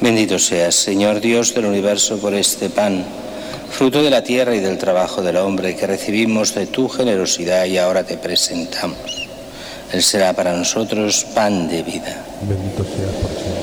Bendito seas, Señor Dios del universo, por este pan, fruto de la tierra y del trabajo del hombre, que recibimos de tu generosidad y ahora te presentamos. Él será para nosotros pan de vida. Bendito seas por siempre.